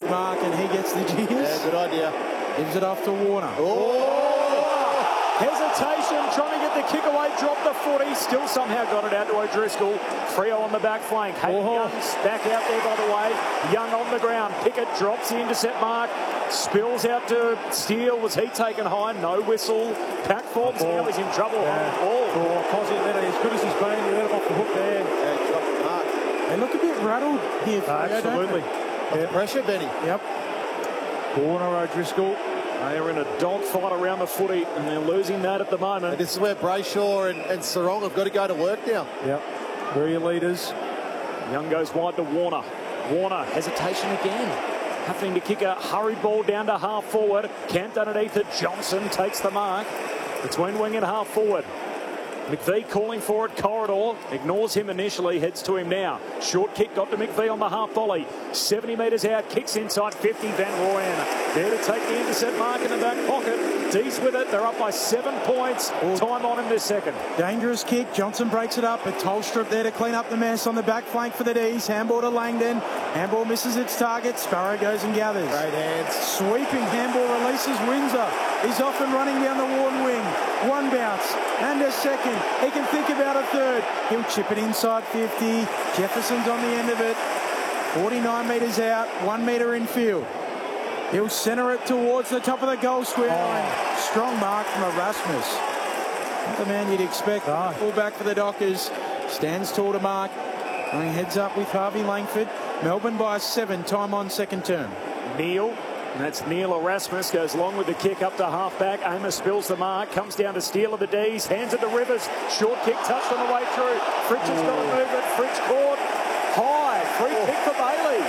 mark, and he gets the G's. Yeah, good idea. Gives it off to Warner. Oh! Hesitation, trying to get the kick away, dropped the footy, still somehow got it out to O'Driscoll. Freo on the back flank. Hayden Young's back out there, by the way. Young on the ground. Pickett drops the intercept mark. Spills out to Steele. Was he taken high? No whistle. Pack forms now. He's in trouble. Posy let it as good as he's been. He let him off the hook there. Yeah, dropped the mark. They look a bit rattled here. Absolutely. Yeah. Pressure, Benny. Yep. Warner, O'Driscoll. They are in a dogfight around the footy, and they're losing that at the moment. And this is where Brayshaw and Sarong have got to go to work now. Yep. Where are your leaders? Young goes wide to Warner. Warner, hesitation again. Having to kick a hurried ball down to half forward. Camped underneath it. Johnson takes the mark. Between wing and half forward. McVee calling for it, corridor, ignores him initially, heads to him now. Short kick got to McVee on the half volley. 70 metres out, kicks inside 50, Van Rooyen. There to take the intercept mark in the back pocket. D's with it, they're up by 7 points. Time on in this second. Dangerous kick, Johnson breaks it up, but Tolstrup there to clean up the mess on the back flank for the D's. Handball to Langdon. Handball misses its target, Sparrow goes and gathers. Great hands. Sweeping handball releases Windsor. He's off and running down the Warren wing. One bounce and a second. He can think about a third. He'll chip it inside 50. Jefferson's on the end of it. 49 metres out, 1 metre in field. He'll centre it towards the top of the goal square line. Strong mark from Erasmus. Not the man you'd expect. Full back for the Dockers. Stands tall to mark. Going heads up with Harvey Langford. Melbourne by 7. Time on second term. Neil. And that's Neil Erasmus, goes along with the kick up to half-back. Amos spills the mark, comes down to Steele of the D's, hands it to Rivers. Short kick touched on the way through. Fritsch has got to move it. Fritsch caught high. Free kick for Bailey.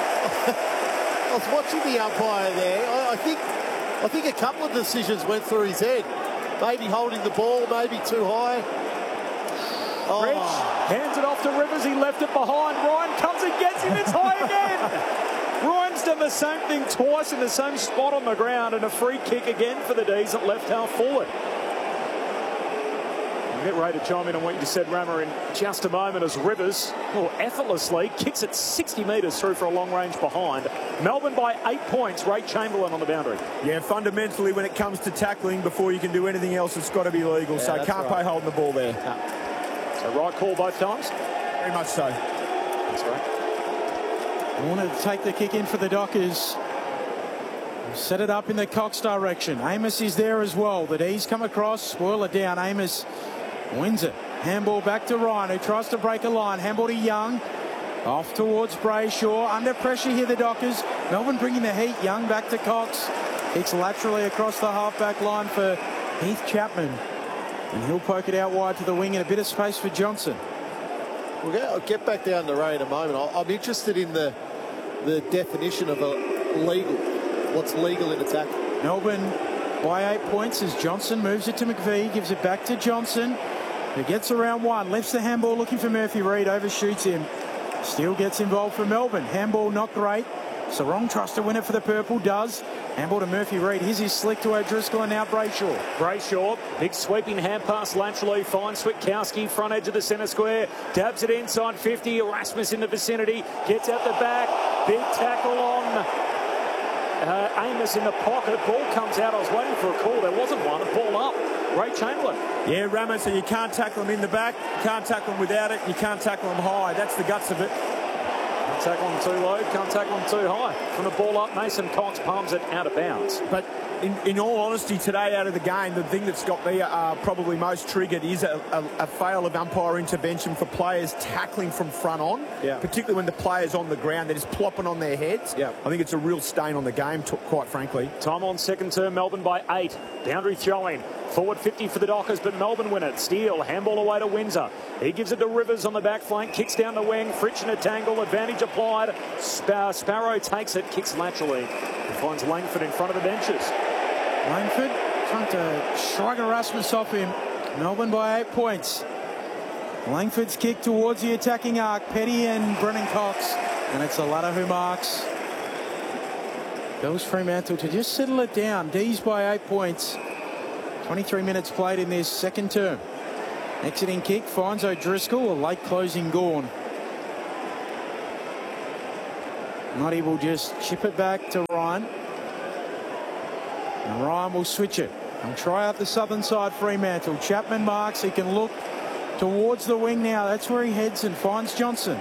I was watching the umpire there. I think a couple of decisions went through his head. Maybe holding the ball, maybe too high. Fritsch hands it off to Rivers. He left it behind. Ryan comes and gets him. It's high again. Ryan's done the same thing twice in the same spot on the ground, and a free kick again for the D's at left half forward. I'll get Ray to chime in on what you just said, Rammer, in just a moment as Rivers, effortlessly kicks it 60 metres through for a long range behind. Melbourne by 8 points. Ray Chamberlain on the boundary. Yeah, fundamentally when it comes to tackling, before you can do anything else, it's got to be legal. Yeah, so can't pay holding the ball there. So right call both times? Very much so. That's right. Wanted to take the kick in for the Dockers. Set it up in the Cox direction. Amos is there as well. The D's come across, spoil it down. Amos wins it. Handball back to Ryan, who tries to break a line. Handball to Young. Off towards Brayshaw. Under pressure here, the Dockers. Melbourne bringing the heat. Young back to Cox. Kicks laterally across the halfback line for Heath Chapman. And he'll poke it out wide to the wing and a bit of space for Johnson. I'll get back down to Ray in a moment. I'm interested in the definition of a legal. What's legal in attack? Melbourne by 8 points as Johnson moves it to McVee, gives it back to Johnson, who gets around one, lifts the handball looking for Murphy Reid, overshoots him. Steele gets involved for Melbourne. Handball not great. Sarong tries to win it for the purple, does. Handball to Murphy Reid. Here's his slick to O'Driscoll and now Brayshaw. Brayshaw, big sweeping hand pass laterally, finds Switkowski, front edge of the centre square, dabs it inside 50, Erasmus in the vicinity, gets out the back, big tackle on Amos in the pocket, ball comes out. I was waiting for a call, there wasn't one, ball up. Ray Chamberlain. Yeah, Ramon, so you can't tackle him in the back, you can't tackle him without it, you can't tackle him high. That's the guts of it. Can't tackle him too low, can't tackle him too high. From the ball up, Mason Cox palms it out of bounds. But in all honesty, today out of the game, the thing that's got me probably most triggered is a fail of umpire intervention for players tackling from front on, particularly when the player's on the ground. They're just plopping on their heads. I think it's a real stain on the game, quite frankly. Time on second term, Melbourne by 8. Boundary throwing. Forward 50 for the Dockers, but Melbourne win it. Steele, handball away to Windsor. He gives it to Rivers on the back flank, kicks down the wing, Fritsch in a tangle, advantage applied. Sparrow takes it, kicks laterally, and finds Langford in front of the benches. Langford trying to shrug Erasmus off him. Melbourne by 8 points. Langford's kick towards the attacking arc. Petty and Brennan Cox. And it's a ladder who marks. Goes Fremantle to just settle it down. D's by 8 points. 23 minutes played in this second term. Exiting kick finds O'Driscoll, a late closing Gawn. Noddy will just chip it back to Ryan. And Ryan will switch it and try out the southern side Fremantle. Chapman marks. He can look towards the wing now. That's where he heads and finds Johnson.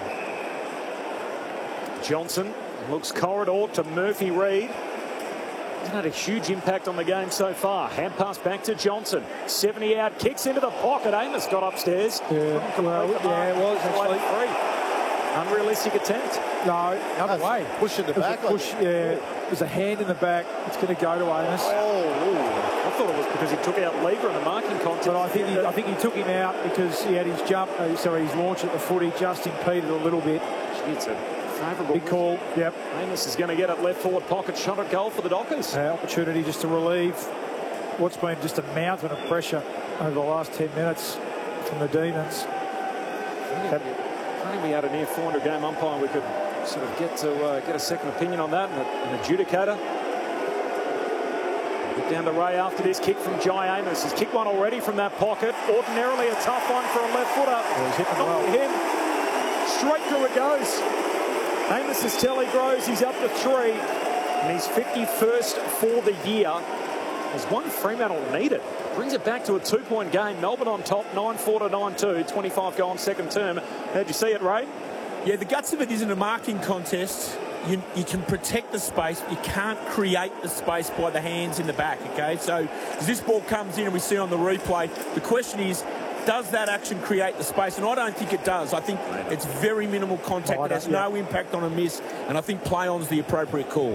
Johnson looks corridor to Murphy Reid. He's had a huge impact on the game so far. Hand pass back to Johnson. 70 out, kicks into the pocket. Amos got upstairs. Yeah, well, yeah, it was actually. Unrealistic attempt. No, other way. Pushing the back. There's a hand in the back. It's going to go to Amos. I thought it was because he took out Lever in the marking contest. But I think he took him out because he had his jump, his launch at the footy just impeded a little bit. It's a favourable big call. Yep. Amos is going to get it left forward pocket shot at goal for the Dockers. Opportunity just to relieve what's been just a mountain of pressure over the last 10 minutes from the Demons. I think we had a near 400 game umpire. We could sort of get a second opinion on that, and an adjudicator. Get down to Ray after this kick from Jai Amos. He's kicked one already from that pocket. Ordinarily a tough one for a left footer. He's hitting Not well. him. Straight through it goes. Amos's tally grows. He's up to 3, and he's 51st for the year. There's one Fremantle needed. Brings it back to a 2-point game. Melbourne on top, 9-4 to 9-2. 25 goal in second term. How'd you see it, Ray? Yeah, the guts of it isn't a marking contest. You can protect the space, but you can't create the space by the hands in the back, okay? So as this ball comes in and we see on the replay, the question is, does that action create the space? And I don't think it does. I think it's very minimal contact. It has no impact on a miss, and I think play-on's the appropriate call.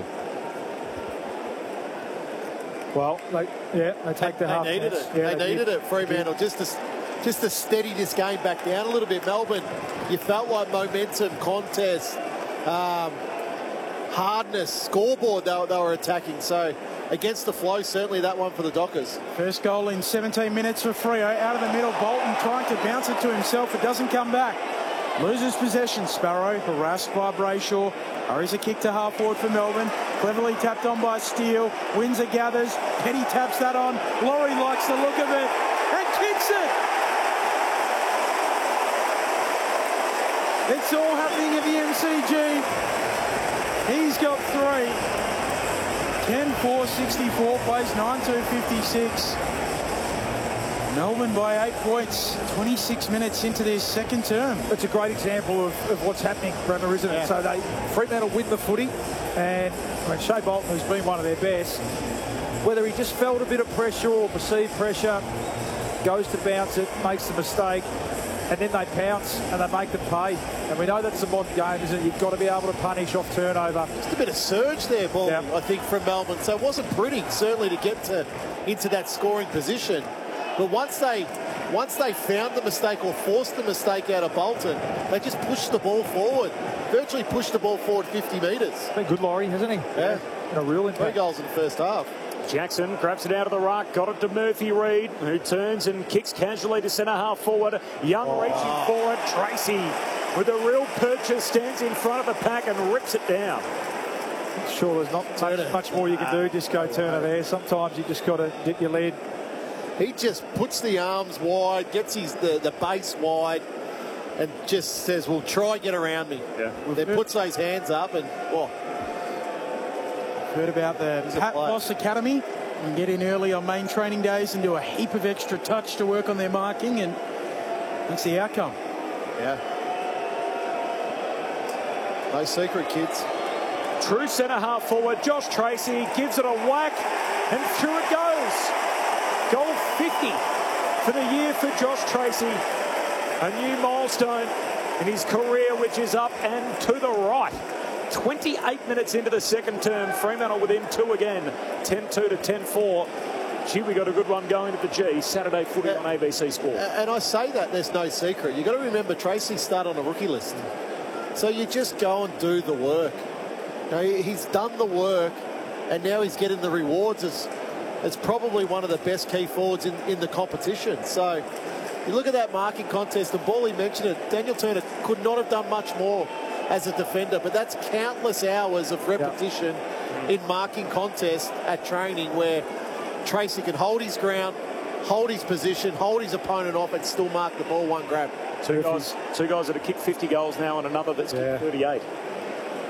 Well, they take the half. They needed it. Yeah, they needed it, Fremantle, just to steady this game back down a little bit. Melbourne, you felt like momentum, contest, hardness, scoreboard they were attacking. So against the flow, certainly that one for the Dockers. First goal in 17 minutes for Freo. Out of the middle, Bolton trying to bounce it to himself. It doesn't come back. Loses possession. Sparrow harassed by Brayshaw. Hurries a kick to half forward for Melbourne. Cleverly tapped on by Steele. Windsor gathers. Petty taps that on. Laurie likes the look of it and kicks it. It's all happening at the MCG. He's got 3. 10-4-64, plays 9-2-56. Melbourne by 8 points, 26 minutes into their second term. It's a great example of what's happening, Bremer, isn't it? Yeah. So Fremantle win the footy, and Shea Bolton, who's been one of their best, whether he just felt a bit of pressure or perceived pressure, goes to bounce it, makes the mistake, and then they pounce and they make them pay. And we know that's a modern game, isn't it? You've got to be able to punish off turnover. Just a bit of surge there, Paul, I think, from Melbourne. So it wasn't pretty, certainly, to get into that scoring position. But once they found the mistake or forced the mistake out of Bolton, they just pushed the ball forward. Virtually pushed the ball forward 50 metres. Been good, Laurie, hasn't he? Yeah. And a real impact. 3 goals in the first half. Jackson grabs it out of the ruck, got it to Murphy Reid, who turns and kicks casually to centre half forward. Young reaching forward. Tracy, with a real purchase, stands in front of the pack and rips it down. Sure, there's not much more you can do. Disco Turner there. Sometimes you just got to get your lead. He just puts the arms wide, gets the base wide, and just says, "Well, try get around me." Yeah. Then puts those hands up and Heard about the Pat Moss Academy. You can get in early on main training days and do a heap of extra touch to work on their marking, and that's the outcome. Yeah. No secret, kids. True centre half forward. Josh Tracy gives it a whack, and through it goes. Goal 50 for the year for Josh Tracy. A new milestone in his career, which is up and to the right. 28 minutes into the second term. Fremantle within 2 again. 10-2 to 10-4. Gee, we got a good one going at the G. Saturday footy on ABC Sport. And I say that there's no secret. You've got to remember Tracy started on a rookie list. So you just go and do the work. You know, he's done the work, and now he's getting the rewards as probably one of the best key forwards in the competition. So you look at that marking contest, and Bally mentioned it, Daniel Turner could not have done much more as a defender, but that's countless hours of repetition in marking contests at training where Tracy can hold his ground, hold his position, hold his opponent off, and still mark the ball one grab. Two guys that have kicked 50 goals now, and another that's kicked 38.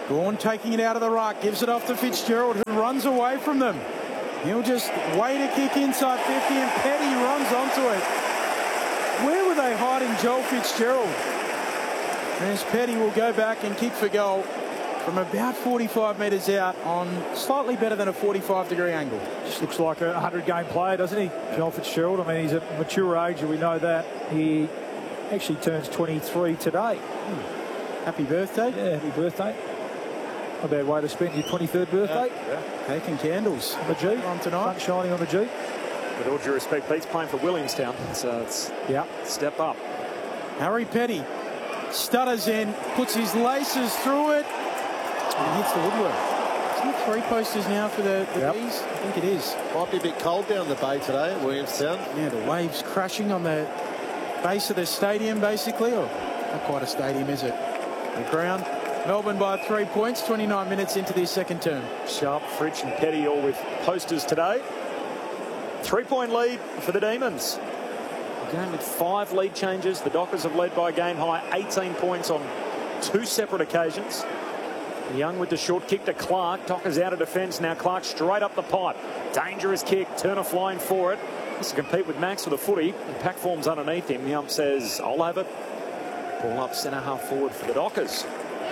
Gawn taking it out of the ruck, gives it off to Fitzgerald, who runs away from them. He'll just wait a kick inside 50, and Petty runs onto it. Where were they hiding Joel Fitzgerald? As Petty will go back and kick for goal from about 45 metres out on slightly better than a 45-degree angle. Just looks like a 100-game player, doesn't he, Joel Fitzgerald? I mean, he's a mature age, and we know that. He actually turns 23 today. Happy birthday. Yeah, happy birthday. Not a bad way to spend your 23rd birthday. Cake and candles on the G. On tonight. Sun shining on the G. With all due respect, Pete's playing for Williamstown, so it's step up. Harry Petty stutters in, puts his laces through it, and hits the woodwork. Isn't it 3 posters now for the Bees? I think it is. Might be a bit cold down the bay today at Williamstown. Yeah, the waves crashing on the base of the stadium, basically. Or not quite a stadium, is it? The ground. Melbourne by 3 points, 29 minutes into their second term. Sharp, Fritsch and Petty all with posters today. 3-point lead for the Demons. Again with 5 lead changes. The Dockers have led by a game high 18 points on 2 separate occasions. Young with the short kick to Clark. Dockers out of defence. Now Clark straight up the pipe. Dangerous kick. Turner flying for it. Has to compete with Max with a footy. The pack form's underneath him. The ump says, I'll have it. Ball up centre half forward for the Dockers.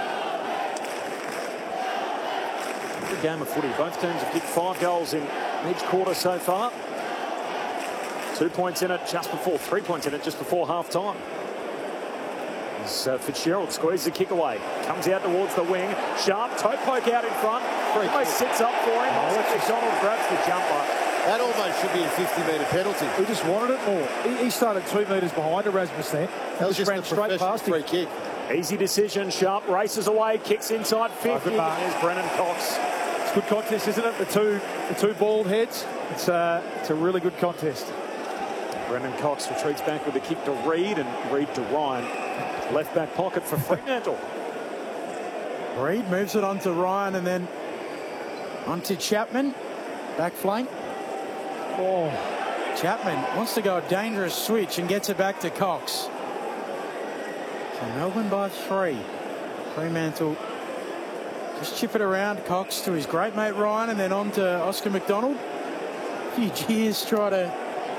Good game of footy. Both teams have kicked 5 goals in each quarter so far. 2 points in it just before, 3 points in it just before half time. As Fitzgerald squeezes the kick away. Comes out towards the wing. Sharp toe poke out in front. Almost sits up for him. McDonald grabs the jumper. That almost should be a 50-metre penalty. He just wanted it more. He started 2 metres behind Erasmus then. That was just ran a straight past him. free kick. Easy decision. Sharp races away. Kicks inside 50. There's Brennan Cox. It's a good contest, isn't it? The two bald heads. It's a really good contest. Brennan Cox retreats back with a kick to Reid, and Reid to Ryan. Left back pocket for Fremantle. Reid moves it on to Ryan and then on to Chapman. Back flank. Oh, Chapman wants to go a dangerous switch and gets it back to Cox. So Melbourne by 3. Fremantle just chip it around Cox to his great mate Ryan and then on to Oscar McDonald. A few cheers, try to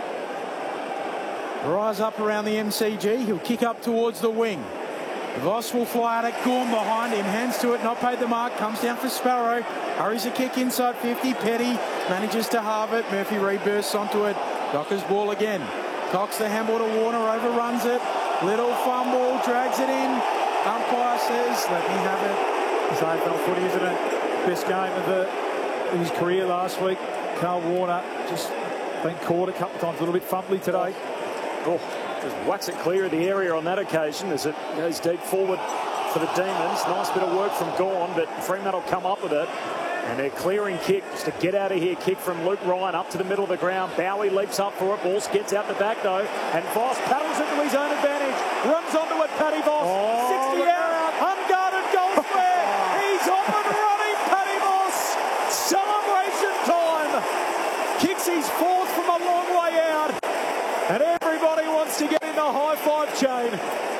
rise up around the MCG. He'll kick up towards the wing. Voss will fly at it. Gawn behind him. Hands to it. Not paid the mark. Comes down for Sparrow. Hurries a kick inside 50. Petty manages to halve it. Murphy rebursts onto it. Dockers ball again. Cox the handball to Warner. Overruns it. Little fumble. Drags it in. Umpire says, let me have it. It's AFL footy, isn't it? Best game of his career last week. Carl Warner just been caught a couple of times. A little bit fumbly today. Oh, just whacks it clear of the area on that occasion as it goes deep forward for the Demons. Nice bit of work from Gawn, but Fremantle come up with it. And they're clearing kick, just a get out of here kick from Luke Ryan up to the middle of the ground. Bowie leaps up for it. Ball gets out the back though. And Voss paddles into his own advantage. Runs onto it, Paddy Voss. 60 out, unguarded goal square. He's off and running, Paddy Voss. Celebration time. Kicks his 4th from a long way out. And everybody wants to get in the high-five chain.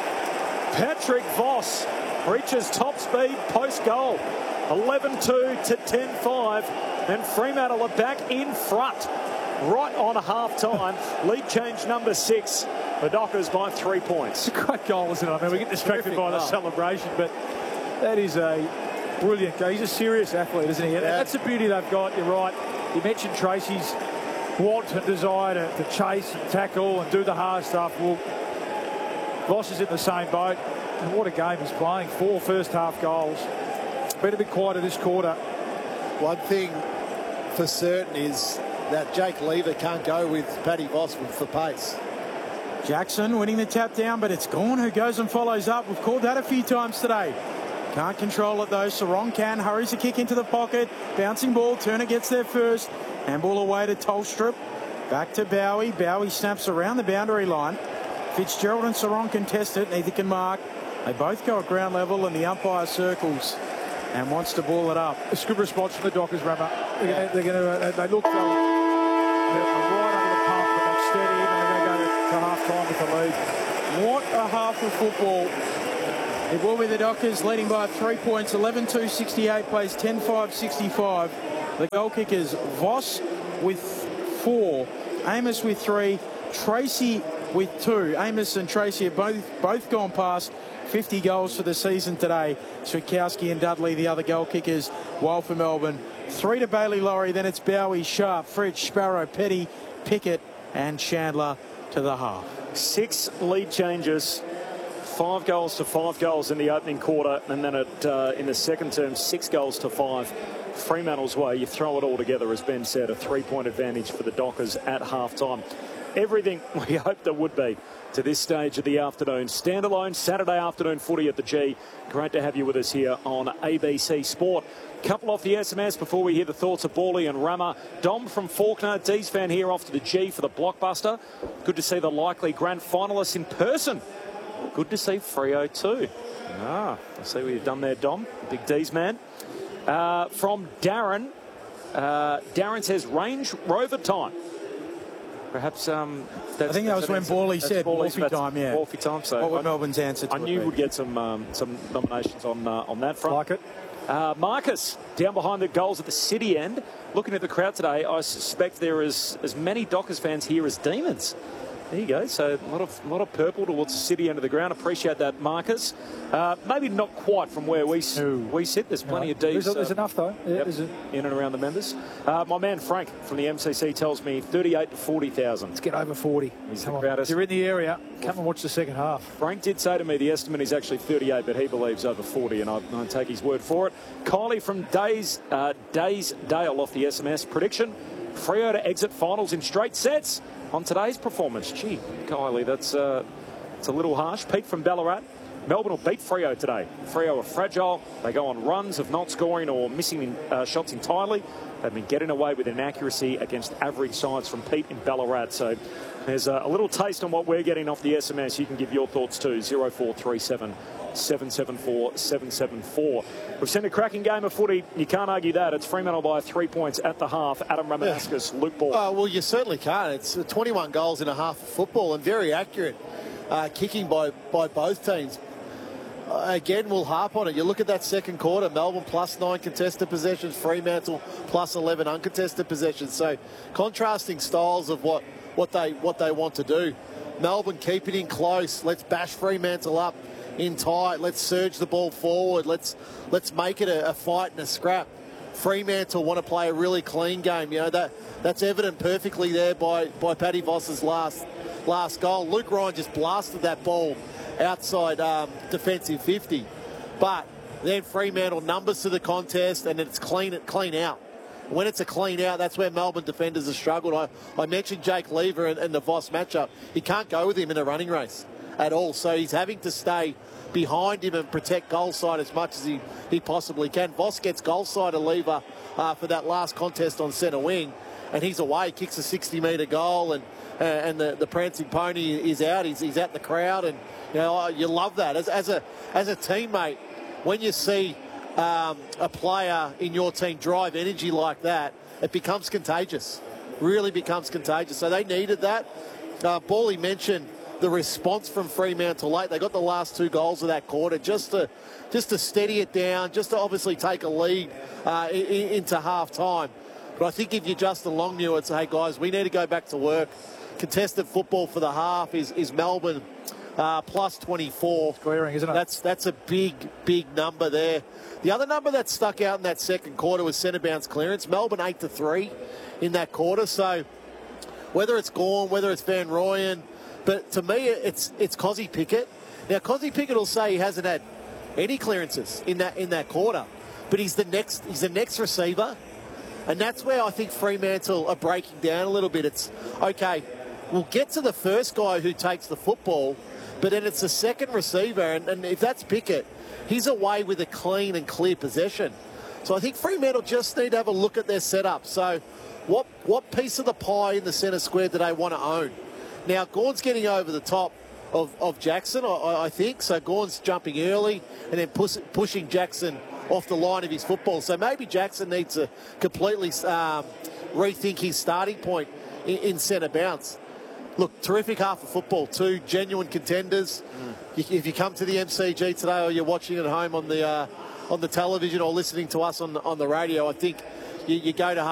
Patrick Voss reaches top speed post-goal. 11-2 to 10-5. And Fremantle are back in front. Right on half-time. Lead change number 6. The Dockers by 3 points. It's a great goal, isn't it? I mean, we get distracted by the celebration, but that is a brilliant goal. He's a serious athlete, isn't he? Yeah. That's the beauty they've got. You're right. You mentioned Tracy's want and desire to chase and tackle and do the hard stuff. Well, Voss is in the same boat. And what a game he's playing. 4 first-half goals. Been a bit quieter this quarter. One thing for certain is that Jake Lever can't go with Paddy Voss for pace. Jackson winning the tap down, but it's Gawn who goes and follows up. We've called that a few times today. Can't control it though. Sarong can. Hurries a kick into the pocket. Bouncing ball. Turner gets there first. Handball away to Tolstrup. Back to Bowie. Bowie snaps around the boundary line. Fitzgerald and Sarong contest it. Neither can mark. They both go at ground level and the umpire circles and wants to ball it up. It's a good response from the Dockers, Rammer. They look right under the pump, but they're steady, and they're going to go to half-time with the lead. What a half of football. It will be the Dockers leading by 3 points. 11-2-68 plays 10-5-65. The goal kickers, Voss with 4, Amos with 3, Tracy with 2. Amos and Tracy have both gone past 50 goals for the season today. Switkowski and Dudley, the other goal kickers, while for Melbourne. 3 to Bailey Laurie, then it's Bowie, Sharp, Fritsch, Sparrow, Petty, Pickett and Chandler to the half. 6 lead changes. 5 goals to 5 goals in the opening quarter, and then in the second term, 6 goals to 5. Fremantle's way, you throw it all together, as Ben said, a 3-point advantage for the Dockers at half-time. Everything we hoped there would be to this stage of the afternoon. Standalone Saturday afternoon footy at the G. Great to have you with us here on ABC Sport. Couple off the SMS before we hear the thoughts of Bawley and Rammer. Dom from Faulkner, D's fan here off to the G for the blockbuster. Good to see the likely grand finalists in person. Good to see Freo too. I see what you've done there, Dom. Big D's man. From Darren. Darren says Range Rover time. Perhaps I think that was when Bawley said Wolfie time, yeah. Wolfie time. So what would Melbourne's answer to I knew we'd get some nominations on that front. Like it. Marcus, down behind the goals at the City end. Looking at the crowd today, I suspect there is as many Dockers fans here as Demons. There you go. So a lot of purple towards the City end of the ground. Appreciate that, Marcus. Maybe not quite from where we sit. There's plenty of D's. There's enough, though. Yeah, yep, in and around the members. My man Frank from the MCC tells me 38 to 40,000. Let's get over 40. He's the proudest. If you're in the area, come and watch the second half. Frank did say to me the estimate is actually 38, but he believes over 40, and I take his word for it. Kylie from Dale off the SMS. Prediction, Freo to exit finals in straight sets. On today's performance, gee, Kylie, it's a little harsh. Pete from Ballarat. Melbourne will beat Freo today. Freo are fragile. They go on runs of not scoring or missing shots entirely. They've been getting away with inaccuracy against average sides from Pete in Ballarat. So there's a little taste on what we're getting off the SMS. You can give your thoughts too. 0437 774 774. We've seen a cracking game of footy. You can't argue that. It's Fremantle by 3 points at the half. Adam Ramanaskas, Luke Ball. Well, you certainly can't. It's 21 goals in a half of football and very accurate kicking by both teams. Again, we'll harp on it. You look at that second quarter, Melbourne plus 9 contested possessions, Fremantle plus 11 uncontested possessions. So contrasting styles of what they want to do. Melbourne keep it in close. Let's bash Fremantle up in tight. Let's surge the ball forward. Let's make it a fight and a scrap. Fremantle want to play a really clean game. You know, that's evident perfectly there by Paddy Voss's last goal. Luke Ryan just blasted that ball outside defensive 50. But then Fremantle numbers to the contest and it's clean out. When it's a clean out, that's where Melbourne defenders have struggled. I mentioned Jake Lever and the Voss matchup. You can't go with him in a running race at all. So he's having to stay behind him and protect goal side as much as he possibly can. Voss gets goal side of Lever for that last contest on centre wing, and he's away, kicks a 60-metre goal, and the prancing pony is out. He's at the crowd, and you know you love that as a teammate when you see a player in your team drive energy like that. It becomes contagious, really becomes contagious. So they needed that. Bawley mentioned the response from Fremantle late. They got the last 2 goals of that quarter just to steady it down, just to obviously take a lead into half time. But I think if you're Justin Longmuir and say, hey guys, we need to go back to work. Contested football for the half is Melbourne plus 24. Glaring, isn't it? That's a big number there. The other number that stuck out in that second quarter was centre bounce clearance. Melbourne 8-3 in that quarter. So whether it's Gawn, whether it's Van Rooyen, but to me, it's Cozzy Pickett. Now, Cozzy Pickett will say he hasn't had any clearances in that quarter, but he's the next receiver, and that's where I think Fremantle are breaking down a little bit. It's okay. We'll get to the first guy who takes the football, but then it's the second receiver, and if that's Pickett, he's away with a clean and clear possession. So I think Fremantle just need to have a look at their setup. So what piece of the pie in the centre square do they want to own? Now, Gawn's getting over the top of Jackson, I think. So Gawn's jumping early and then pushing Jackson off the line of his football. So maybe Jackson needs to completely rethink his starting point in centre bounce. Look, terrific half of football. Two genuine contenders. If you come to the MCG today or you're watching at home on the television or listening to us on the radio, I think you go to